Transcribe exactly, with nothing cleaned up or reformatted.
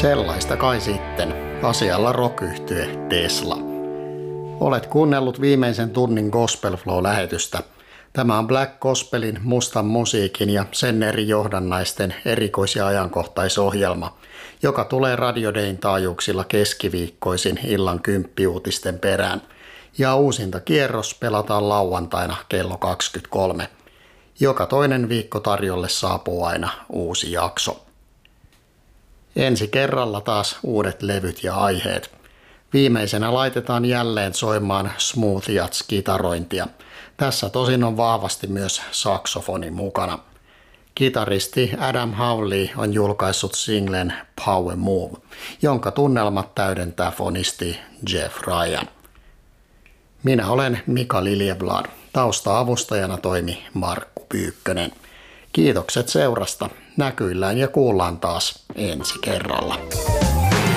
Sellaista kai sitten. Asialla rock-yhtye Tesla. Olet kuunnellut viimeisen tunnin Gospel Flow-lähetystä. Tämä on Black Gospelin, mustan musiikin ja sen eri johdannaisten erikois- ja ajankohtaisohjelma, joka tulee Radio Dayn taajuuksilla keskiviikkoisin illan kymppiuutisten perään. Ja uusinta kierros pelataan lauantaina kello kaksikymmentäkolme. Joka toinen viikko tarjolle saapuu aina uusi jakso. Ensi kerralla taas uudet levyt ja aiheet. Viimeisenä laitetaan jälleen soimaan smooth jazz-kitarointia. Tässä tosin on vahvasti myös saksofoni mukana. Kitaristi Adam Howley on julkaissut singlen Power Move, jonka tunnelmat täydentää fonisti Jeff Ryan. Minä olen Mika Liljeblad. Tausta-avustajana toimi Markku Pyykkönen. Kiitokset seurasta. Näkyillään ja kuullaan taas ensi kerralla.